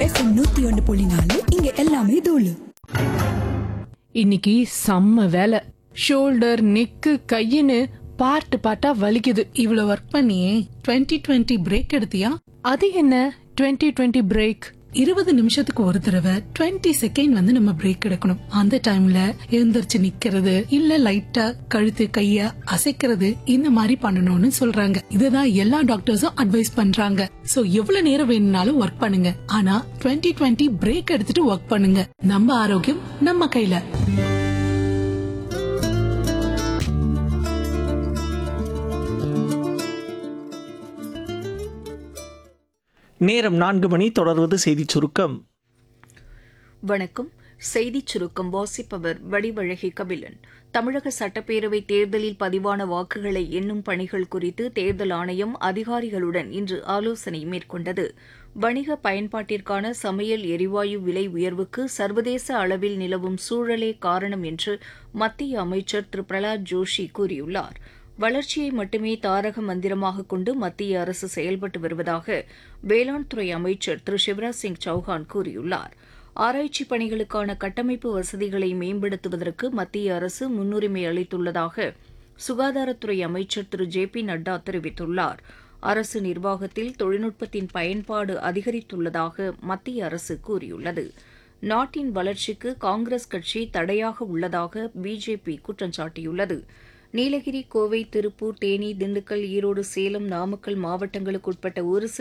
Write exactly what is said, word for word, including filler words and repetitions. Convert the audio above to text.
FM நூத்தி ஒன்று புள்ளி நாலு இங்க எல்லாமே தூளு. இன்னைக்கு செம்ம வேலை. ஷோல்டர் நெக்கு கையின்னு பார்ட்டு பார்ட்டா வலிக்குது. இவ்வளவு ஒர்க் பண்ணியே டுவெண்ட்டி டுவெண்ட்டி பிரேக் எடுத்தியா? அது என்ன டுவெண்ட்டி டுவெண்ட்டி பிரேக்? இருபது நிமிஷத்துக்கு ஒரு தடவை டுவெண்ட்டி செகண்ட் வந்து நம்ம பிரேக் எடுக்கணும். அந்த டைம்ல எழுந்திருச்சு நிக்கிறது இல்ல லைட்டா கழுத்து கைய அசைக்கிறது இந்த மாதிரி பண்ணணும்னு சொல்றாங்க. இதுதான் எல்லா டாக்டர்ஸும் அட்வைஸ் பண்றாங்க. சோ எவ்வளவு நேரம் வேணும்னாலும் ஒர்க் பண்ணுங்க, ஆனா டுவெண்ட்டி டுவெண்ட்டி பிரேக் எடுத்துட்டு ஒர்க் பண்ணுங்க. நம்ம ஆரோக்கியம் நம்ம கையில. நேரம் நான்கு மணி. தொடர்வது செய்திச் சுருக்கம். வணக்கம். செய்திச் சுருக்கம் வாசிப்பவர் வடிவழகி கபிலன். தமிழக சட்டப்பேரவை தேர்தலில் பதிவான வாக்குகளை எண்ணும் பணிகள் குறித்து தேர்தல் ஆணையம் அதிகாரிகளுடன் இன்று ஆலோசனை மேற்கொண்டது. வணிக பயன்பாட்டிற்கான சமையல் எரிவாயு விலை உயர்வுக்கு சர்வதேச அளவில் நிலவும் சூழலே காரணம் என்று மத்திய அமைச்சர் திரு பிரகலாத் ஜோஷி கூறியுள்ளார். வளர்ச்சியை மட்டுமே தாரக மந்திரமாக கொண்டு மத்திய அரசு செயல்பட்டு வருவதாக வேளாண் துறை அமைச்சர் திரு சிவராஜ் சிங் சௌஹான் கூறியுள்ளார். ஆராய்ச்சி பணிகளுக்கான கட்டமைப்பு வசதிகளை மேம்படுத்துவதற்கு மத்திய அரசு முன்னுரிமை அளித்துள்ளதாக சுகாதாரத்துறை அமைச்சர் திரு ஜே பி நட்டா தெரிவித்துள்ளார். அரசு நிர்வாகத்தில் தொழில்நுட்பத்தின் பயன்பாடு அதிகரித்துள்ளதாக மத்திய அரசு கூறியுள்ளது. நாட்டின் வளர்ச்சிக்கு காங்கிரஸ் கட்சி தடையாக உள்ளதாக பிஜேபி குற்றம் சாட்டியுள்ளது. நீலகிரி, கோவை, திருப்பூர், தேனி, திண்டுக்கல், ஈரோடு, சேலம், நாமக்கல் மாவட்டங்களுக்கு உட்பட்ட ஒரு சில